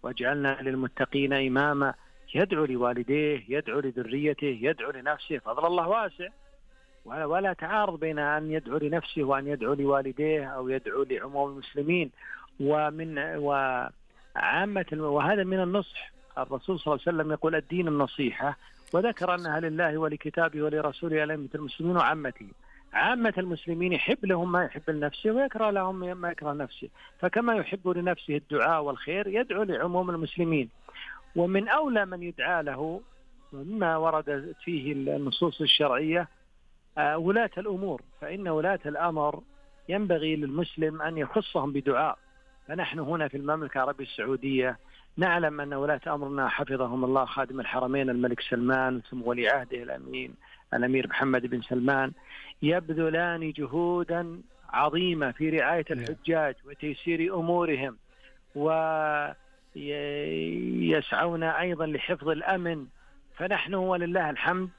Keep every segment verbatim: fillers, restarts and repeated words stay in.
واجعلنا للمتقين إماما، يدعو لوالديه، يدعو لذريته، يدعو لنفسه، فضل الله واسع، ولا تعارض بين أن يدعو لنفسه وأن يدعو لوالديه أو يدعو لعموم المسلمين. ومن وعامة وهذا من النصح. الرسول صلى الله عليه وسلم يقول الدين النصيحة، وذكر أنها لله ولكتابه ولرسوله ولأئمة المسلمين وعامته. عامة المسلمين يحب لهم ما يحب لنفسه ويكره لهم ما يكره نفسه، فكما يحب لنفسه الدعاء والخير يدعو لعموم المسلمين. ومن أولى من يدعى له مما ورد فيه النصوص الشرعية ولاة الأمور، فإن ولاة الأمر ينبغي للمسلم أن يخصهم بدعاء. فنحن هنا في المملكة العربية السعودية نعلم أن ولاة أمرنا حفظهم الله خادم الحرمين الملك سلمان ثم ولي عهده الأمين الأمير محمد بن سلمان يبذلان جهودا عظيمة في رعاية الحجاج وتيسير أمورهم، ويسعون أيضا لحفظ الأمن. فنحن ولله الحمد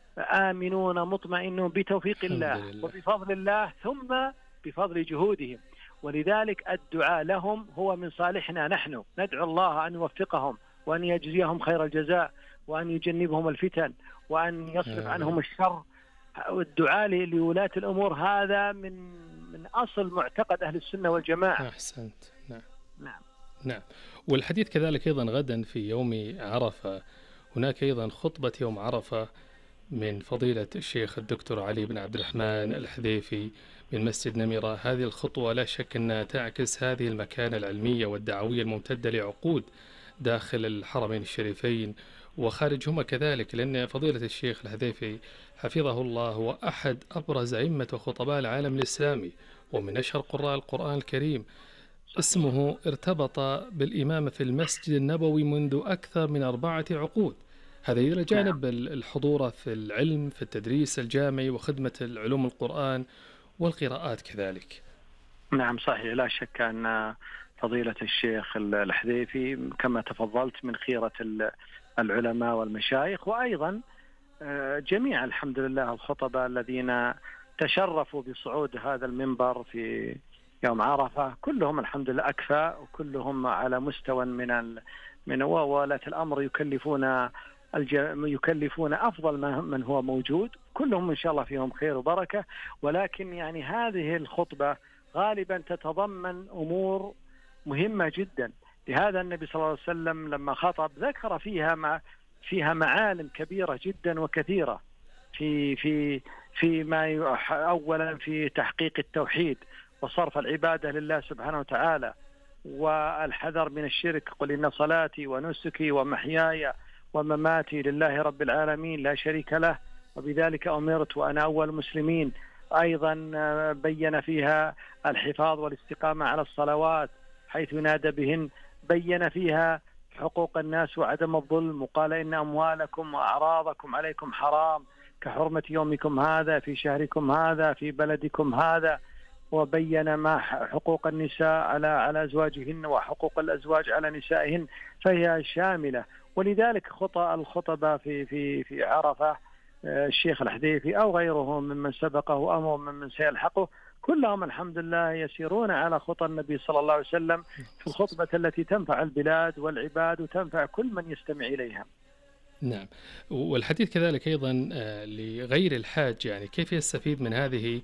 آمنون مطمئنون بتوفيق الله وبفضل الله ثم بفضل جهودهم. ولذلك الدعاء لهم هو من صالحنا، نحن ندعو الله أن يوفقهم وأن يجزيهم خير الجزاء وأن يجنبهم الفتن وأن يصرف عنهم الشر. الدعاء لولاة الأمور هذا من من أصل معتقد أهل السنة والجماعة. أحسنت. نعم نعم نعم. والحديث كذلك أيضا غدا في يوم عرفة، هناك أيضا خطبة يوم عرفة من فضيلة الشيخ الدكتور علي بن عبد الرحمن الحذيفي من مسجد نميرة. هذه الخطوة لا شك أنها تعكس هذه المكانة العلمية والدعوية الممتدة لعقود داخل الحرمين الشريفين وخارجهما كذلك، لأن فضيلة الشيخ الحذيفي حفظه الله هو أحد أبرز أئمة وخطباء العالم الإسلامي ومن أشهر قراء القرآن الكريم. اسمه ارتبط بالإمامة في المسجد النبوي منذ أكثر من أربعة عقود. هذا إلى جانب الحضور في العلم في التدريس الجامعي وخدمة العلوم القرآن والقراءات كذلك. نعم صحيح، لا شك أن فضيلة الشيخ الحذيفي كما تفضلت من خيرة العلماء والمشايخ، وأيضا جميع الحمد لله الخطباء الذين تشرفوا بصعود هذا المنبر في يوم عرفة كلهم الحمد لله أكفاء، وكلهم على مستوى من ال... من ولاة الأمر يكلفون الج... يكلفون أفضل من هو موجود، كلهم إن شاء الله فيهم خير وبركة. ولكن يعني هذه الخطبة غالبا تتضمن أمور مهمة جدا، لهذا النبي صلى الله عليه وسلم لما خطب ذكر فيها مع فيها معالم كبيرة جدا وكثيرة في في في ما أولا في تحقيق التوحيد وصرف العبادة لله سبحانه وتعالى والحذر من الشرك. قل إن صلاتي ونسكي ومحياي ومماتي لله رب العالمين لا شريك له وبذلك أمرت وأنا أول المسلمين. أيضا بين فيها الحفاظ والاستقامة على الصلوات حيث ينادى بهن، بين فيها حقوق الناس وعدم الظلم، وقال إن أموالكم وأعراضكم عليكم حرام كحرمة يومكم هذا في شهركم هذا في بلدكم هذا، وبين ما حقوق النساء على على أزواجهن وحقوق الأزواج على نسائهن، فهي شاملة. ولذلك خطأ الخطبة في في في عرفة الشيخ الحذيفي أو غيره ممن سبقه أو ممن سيلحقه كلهم الحمد لله يسيرون على خطى النبي صلى الله عليه وسلم في الخطبة التي تنفع البلاد والعباد وتنفع كل من يستمع إليها. نعم. والحديث كذلك أيضا لغير الحاج، يعني كيف يستفيد من هذه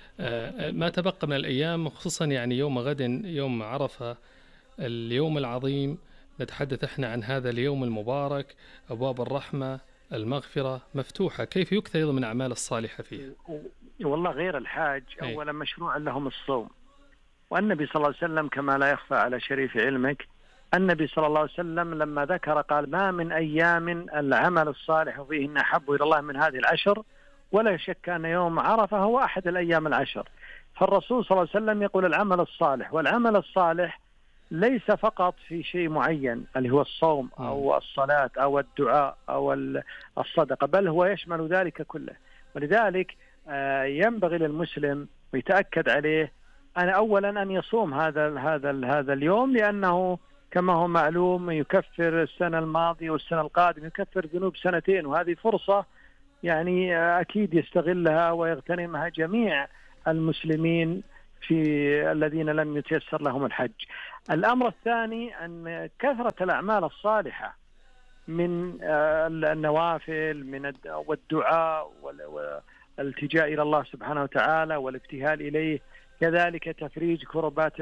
ما تبقى من الأيام، خصوصا يعني يوم غد يوم عرفة اليوم العظيم، نتحدث احنا عن هذا اليوم المبارك، أبواب الرحمة المغفرة مفتوحة، كيف يكثر أيضا من أعمال الصالحة فيه؟ والله غير الحاج أولا مشروع لهم الصوم، والنبي صلى الله عليه وسلم كما لا يخفى على شريف علمك النبي صلى الله عليه وسلم لما ذكر قال ما من أيام العمل الصالح فيهن أحب إلى الله من هذه العشر، ولا شك أن يوم عرفة هو أحد الأيام العشر. فالرسول صلى الله عليه وسلم يقول العمل الصالح، والعمل الصالح ليس فقط في شيء معين اللي هو الصوم أو الصلاة أو الدعاء أو الصدقة، بل هو يشمل ذلك كله. ولذلك ينبغي للمسلم ويتأكد عليه أن أولا أن يصوم هذا هذا هذا اليوم، لأنه كما هو معلوم يكفر السنة الماضية والسنة القادمة، يكفر ذنوب سنتين، وهذه فرصة يعني أكيد يستغلها ويغتنمها جميع المسلمين في الذين لم يتيسر لهم الحج. الأمر الثاني أن كثرة الأعمال الصالحة من النوافل من والدعاء والالتجاء إلى الله سبحانه وتعالى والابتهال إليه، كذلك تفريج كربات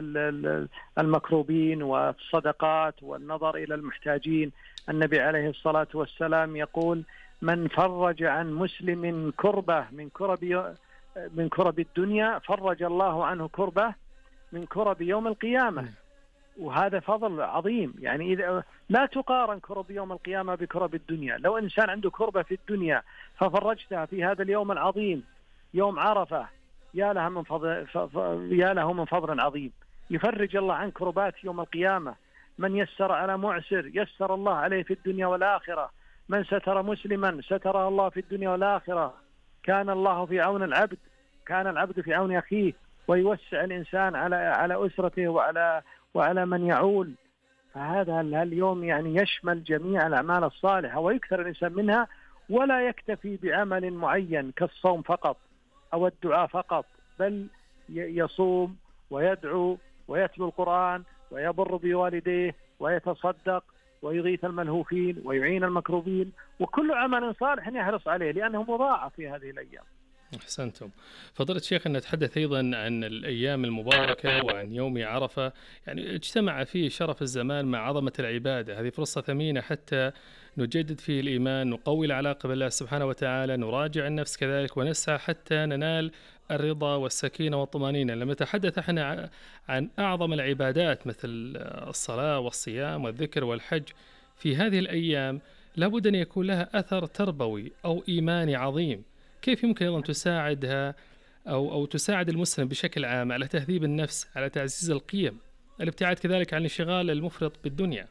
المكروبين والصدقات والنظر إلى المحتاجين. النبي عليه الصلاة والسلام يقول: من فرج عن مسلم كربة من كرب من كرب الدنيا فرج الله عنه كربة من كرب يوم القيامة. وهذا فضل عظيم، يعني إذا لا تقارن كرب يوم القيامة بكرب الدنيا. لو إنسان عنده كربة في الدنيا ففرجتها في هذا اليوم العظيم يوم عرفة، يا لها من فضل يا له من فضل عظيم. يفرج الله عن كربات يوم القيامة. من يسر على معسر يسر الله عليه في الدنيا والآخرة. من ستر مسلما ستره الله في الدنيا والآخرة. كان الله في عون العبد كان العبد في عون أخيه، ويوسع الإنسان على على أسرته وعلى وعلى من يعول. فهذا اليوم يعني يشمل جميع الأعمال الصالحة ويكثر الإنسان منها، ولا يكتفي بعمل معين كالصوم فقط أو الدعاء فقط، بل يصوم ويدعو ويتلو القرآن ويبر بوالديه ويتصدق ويغيث الملهوفين ويعين المكروبين، وكل عمل صالح يحرص عليه لأنه مضاعف في هذه الأيام. أحسنتم. فضيلة الشيخ، أن نتحدث أيضا عن الأيام المباركة وعن يوم عرفة، يعني اجتمع فيه شرف الزمان مع عظمة العبادة. هذه فرصة ثمينة حتى نجدد فيه الإيمان، نقوي العلاقة بالله سبحانه وتعالى، نراجع النفس كذلك، ونسعى حتى ننال الرضا والسكينة والطمأنينة. لما نتحدث احنا عن أعظم العبادات مثل الصلاة والصيام والذكر والحج في هذه الأيام، لابد أن يكون لها أثر تربوي أو إيماني عظيم. كيف يمكن أيضا تساعدها أو أو تساعد المسلم بشكل عام على تهذيب النفس، على تعزيز القيم، الابتعاد كذلك عن الانشغال المفرط بالدنيا؟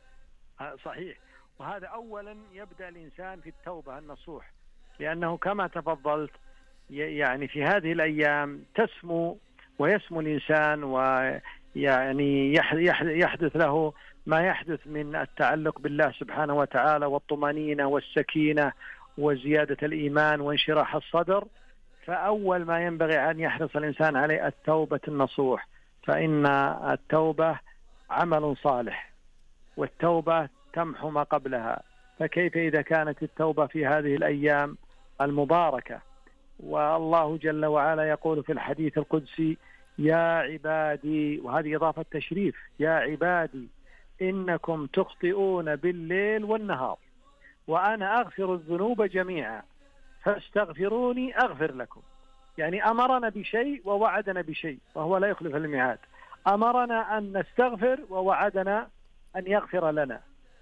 صحيح. وهذا أولا يبدأ الإنسان في التوبة النصوح، لأنه كما تفضلت يعني في هذه الأيام تسمو ويسمو الإنسان، ويعني يحدث له ما يحدث من التعلق بالله سبحانه وتعالى والطمأنينة والسكينة وزيادة الإيمان وانشراح الصدر. فأول ما ينبغي أن يحرص الإنسان عليه التوبة النصوح، فإن التوبة عمل صالح والتوبة تمحو ما قبلها. فكيف إذا كانت التوبة في هذه الأيام المباركة؟ والله جل وعلا يقول في الحديث القدسي: يا عبادي، وهذه إضافة تشريف، يا عبادي إنكم تخطئون بالليل والنهار وأنا أغفر الذنوب جميعا فاستغفروني أغفر لكم. يعني أمرنا بشيء ووعدنا بشيء وهو لا يخلف الميعاد. أمرنا أن نستغفر ووعدنا أن يغفر لنا.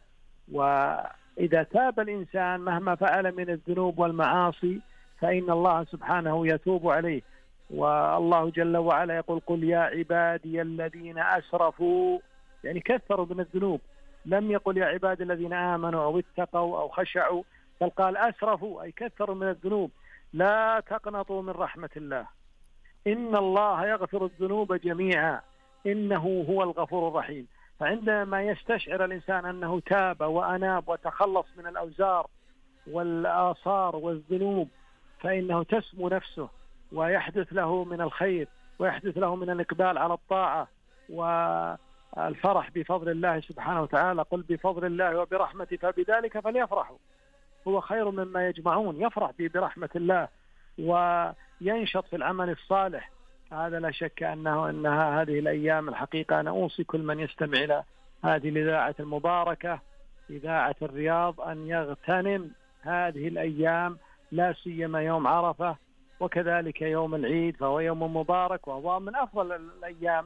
وإذا تاب الإنسان مهما فعل من الذنوب والمعاصي فإن الله سبحانه يتوب عليه. والله جل وعلا يقول: قل يا عبادي الذين أسرفوا، يعني كثروا من الذنوب. لم يقل يا عبادي الذين آمنوا أو اتقوا أو خشعوا، بل قال أسرفوا أي كثروا من الذنوب. لا تقنطوا من رحمة الله، إن الله يغفر الذنوب جميعا إنه هو الغفور الرحيم. فعندما يستشعر الإنسان أنه تاب وأناب وتخلص من الأوزار والآثار والذنوب، فإنه تسمو نفسه ويحدث له من الخير ويحدث له من الإقبال على الطاعة والفرح بفضل الله سبحانه وتعالى. قل بفضل الله وبرحمته فبذلك فليفرحوا هو خير مما يجمعون. يفرح برحمة الله وينشط في العمل الصالح. هذا لا شك أنه أنها هذه الأيام الحقيقة. أنا أوصي كل من يستمع إلى هذه الإذاعة المباركة، إذاعة الرياض، أن يغتنم هذه الأيام، لا سيما يوم عرفة وكذلك يوم العيد، فهو يوم مبارك وهو من أفضل الأيام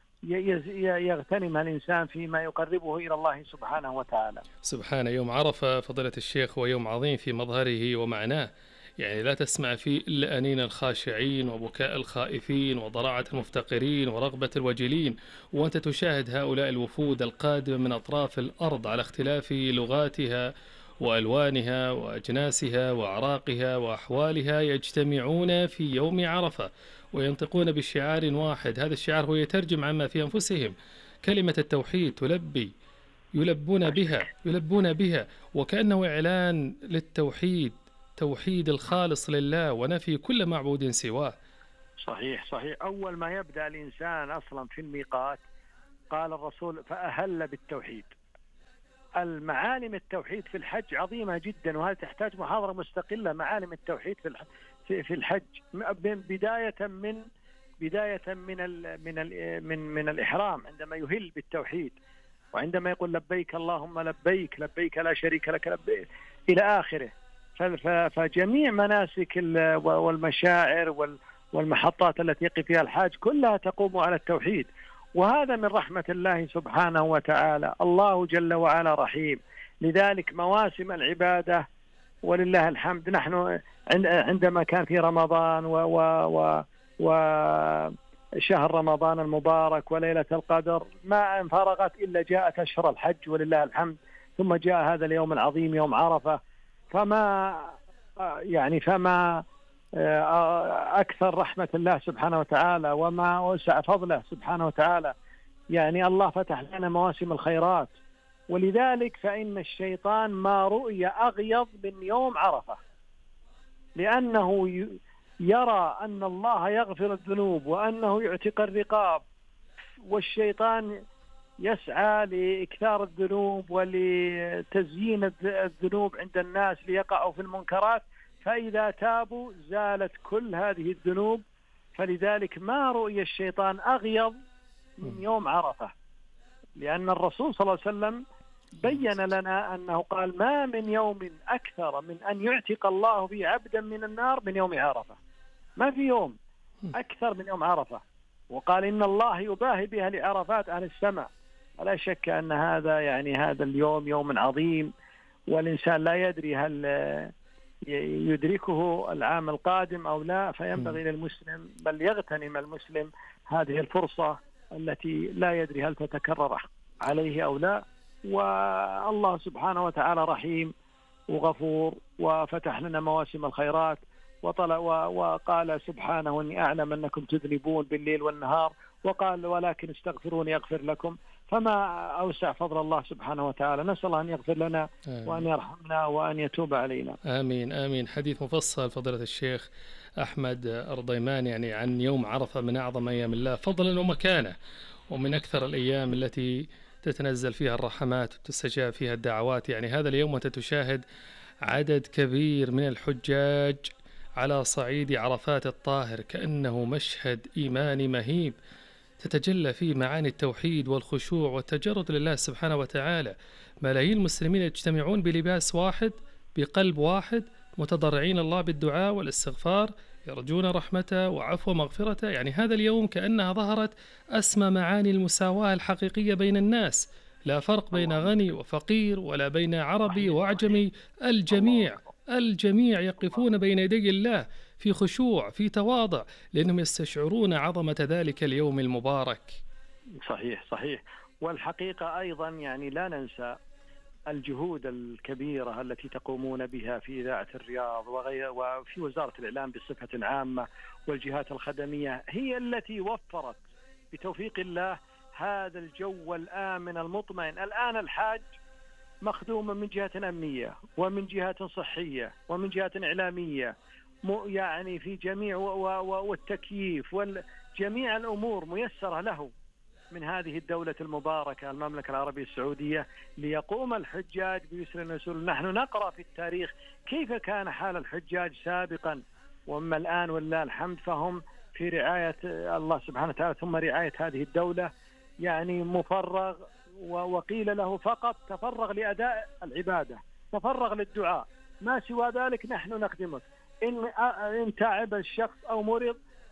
يغتنم الإنسان فيما يقربه إلى الله سبحانه وتعالى. سبحان يوم عرفة فضيلة الشيخ، ويوم عظيم في مظهره ومعناه، يعني لا تسمع فيه إلا أنين الخاشعين وبكاء الخائفين وضراعة المفتقرين ورغبة الوجلين، وأنت تشاهد هؤلاء الوفود القادمة من أطراف الأرض على اختلاف لغاتها وألوانها وأجناسها وأعراقها وأحوالها، يجتمعون في يوم عرفة وينطقون بشعار واحد. هذا الشعار هو يترجم عما في أنفسهم، كلمة التوحيد تلبي يلبون بها يلبون بها وكأنه إعلان للتوحيد، توحيد الخالص لله ونفي كل معبود سواه. صحيح صحيح. أول ما يبدأ الإنسان أصلا في الميقات قال الرسول فأهل بالتوحيد. المعالم التوحيد في الحج عظيمة جدا، وهذا تحتاج محاضرة مستقلة. معالم التوحيد في في الحج بداية من بداية من ال من ال من من الإحرام عندما يهل بالتوحيد، وعندما يقول لبيك اللهم لبيك لبيك لا شريك لك لبيك إلى آخره. فجميع مناسك والمشاعر والمحطات التي يقف فيها الحاج كلها تقوم على التوحيد، وهذا من رحمة الله سبحانه وتعالى. الله جل وعلا رحيم، لذلك مواسم العبادة ولله الحمد. نحن عندما كان في رمضان و و وشهر رمضان المبارك وليلة القدر ما انفرغت إلا جاءت أشهر الحج ولله الحمد، ثم جاء هذا اليوم العظيم يوم عرفة. فما يعني فما أكثر رحمة الله سبحانه وتعالى وما وسع فضله سبحانه وتعالى. يعني الله فتح لنا مواسم الخيرات، ولذلك فإن الشيطان ما رؤي أغيظ من يوم عرفة، لأنه يرى أن الله يغفر الذنوب وأنه يعتق الرقاب، والشيطان يسعى لإكثار الذنوب ولتزيين الذنوب عند الناس ليقعوا في المنكرات، فإذا تابوا زالت كل هذه الذنوب. فلذلك ما رؤي الشيطان أغيظ من يوم عرفة، لأن الرسول صلى الله عليه وسلم بين لنا أنه قال ما من يوم أكثر من أن يعتق الله به عبدا من النار من يوم عرفة. ما في يوم أكثر من يوم عرفة، وقال إن الله يباهي بها لعرفات أهل السماء. ولا شك أن هذا يعني هذا اليوم يوم عظيم، والإنسان لا يدري هل يدركه العام القادم أو لا، فينبغي للمسلم بل يغتنم المسلم هذه الفرصة التي لا يدري هل تتكرر عليه أو لا. والله سبحانه وتعالى رحيم وغفور، وفتح لنا مواسم الخيرات، وطلع وقال سبحانه إني أعلم أنكم تذنبون بالليل والنهار، وقال ولكن استغفروني أغفر لكم. فما أوسع فضل الله سبحانه وتعالى. نسأل الله أن يغفر لنا آمين. وأن يرحمنا وأن يتوب علينا. آمين آمين. حديث مفصل فضيلة الشيخ أحمد الرضيمان يعني عن يوم عرفة، من أعظم أيام الله فضلا ومكانة، ومن أكثر الأيام التي تتنزل فيها الرحمات وتستجاب فيها الدعوات. يعني هذا اليوم وتتشاهد عدد كبير من الحجاج على صعيد عرفات الطاهر، كأنه مشهد إيماني مهيب تتجلى فيه معاني التوحيد والخشوع والتجرد لله سبحانه وتعالى. ملايين المسلمين يجتمعون بلباس واحد بقلب واحد، متضرعين الله بالدعاء والاستغفار، يرجون رحمته وعفو مغفرته. يعني هذا اليوم كأنها ظهرت أسمى معاني المساواة الحقيقية بين الناس، لا فرق بين غني وفقير ولا بين عربي وأعجمي، الجميع الجميع يقفون بين يدي الله في خشوع في تواضع، لأنهم يستشعرون عظمة ذلك اليوم المبارك. صحيح صحيح. والحقيقة أيضا يعني لا ننسى الجهود الكبيرة التي تقومون بها في إذاعة الرياض وغير وفي وزارة الإعلام بصفة عامة، والجهات الخدمية هي التي وفرت بتوفيق الله هذا الجو الآمن المطمئن. الآن الحاج مخدوما من جهة أمنية ومن جهة صحية ومن جهة إعلامية، يعني في جميع والتكييف وجميع الأمور ميسرة له من هذه الدولة المباركة المملكة العربية السعودية، ليقوم الحجاج بيسر النسول. نحن نقرأ في التاريخ كيف كان حال الحجاج سابقا، وأما الآن ولله الحمد فهم في رعاية الله سبحانه وتعالى ثم رعاية هذه الدولة. يعني مفرغ، وقيل له فقط تفرغ لأداء العبادة، تفرغ للدعاء، ما سوى ذلك نحن نخدمك. إن إن تعب الشخص أو مرض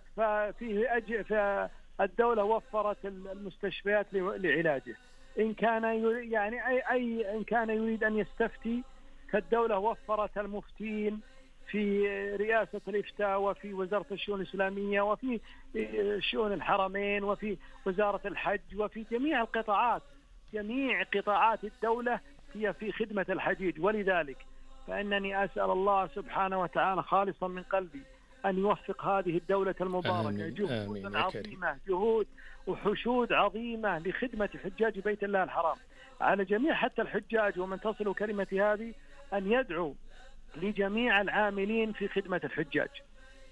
ففيه أج... فالدولة وفرت المستشفيات لعلاجه. إن كان يعني أي أي إن كان يريد أن يستفتي فالدولة وفرت المفتين في رئاسة الإفتاء وفي وزارة الشؤون الإسلامية وفي شؤون الحرمين وفي وزارة الحج وفي جميع القطاعات. جميع قطاعات الدولة هي في خدمة الحجيج. ولذلك فإنني أسأل الله سبحانه وتعالى خالصا من قلبي أن يوفق هذه الدولة المباركة. جهود عظيمة، جهود وحشود عظيمة لخدمة حجاج بيت الله الحرام. على جميع حتى الحجاج ومن تصل كلمتي هذه أن يدعو لجميع العاملين في خدمة الحجاج،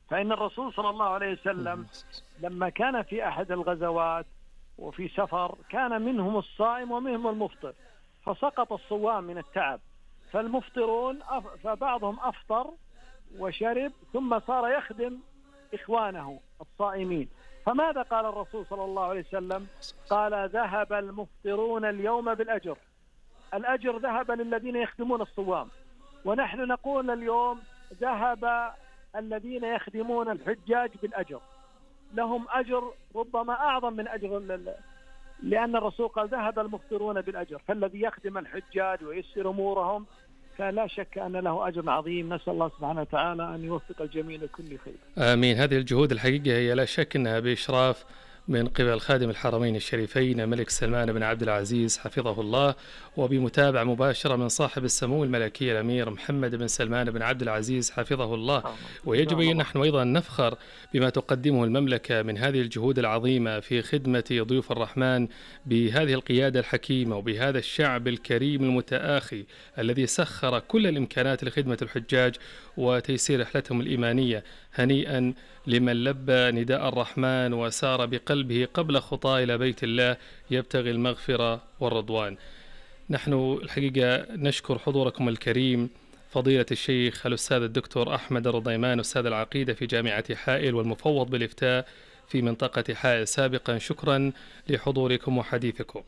فإن الرسول صلى الله عليه وسلم لما كان في أحد الغزوات وفي سفر كان منهم الصائم ومنهم المفطر، فسقط الصوام من التعب، فالمفطرون أف... فبعضهم أفطر وشرب ثم صار يخدم إخوانه الصائمين. فماذا قال الرسول صلى الله عليه وسلم؟ قال ذهب المفطرون اليوم بالأجر، الأجر ذهب للذين يخدمون الصوام، ونحن نقول اليوم ذهب الذين يخدمون الحجاج بالأجر، لهم أجر ربما أعظم من أجر، لأن الرسول قال ذهب المفطرون بالأجر، فالذي يخدم الحجاج ويسر أمورهم فلا شك أن له أجر عظيم. نسأل الله سبحانه وتعالى أن يوفق الجميع لكل خير. آمين. هذه الجهود الحقيقة هي لا شك أنها بإشراف من قبل خادم الحرمين الشريفين الملك سلمان بن عبد العزيز حفظه الله، وبمتابعة مباشرة من صاحب السمو الملكي الأمير محمد بن سلمان بن عبد العزيز حفظه الله. ويجب أن نحن أيضا نفخر بما تقدمه المملكة من هذه الجهود العظيمة في خدمة ضيوف الرحمن بهذه القيادة الحكيمة وبهذا الشعب الكريم المتآخي الذي سخر كل الإمكانات لخدمة الحجاج وتيسير رحلتهم الإيمانية. هنيئا لمن لبى نداء الرحمن وسار بقلبه قبل خطاه إلى بيت الله يبتغي المغفرة والرضوان. نحن الحقيقة نشكر حضوركم الكريم فضيلة الشيخ الأستاذ الدكتور أحمد الرضيمان أستاذ العقيدة في جامعة حائل والمفوض بالإفتاء في منطقة حائل سابقا. شكرا لحضوركم وحديثكم.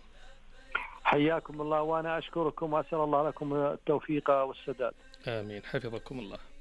حياكم الله، وأنا أشكركم وأسأل الله لكم التوفيق والسداد. آمين. حفظكم الله.